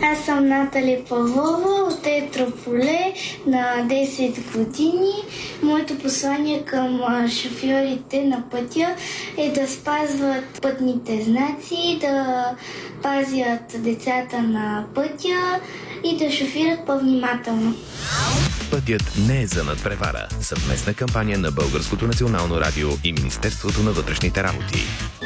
Аз съм Натали Павлова от Етрополе на 10 години. Моето послание към шофьорите на пътя е да спазват пътните знаци, да пазят децата на пътя и да шофират по-внимателно. Пътят не е за надпревара. Съвместна кампания на Българското национално радио и Министерството на вътрешните работи.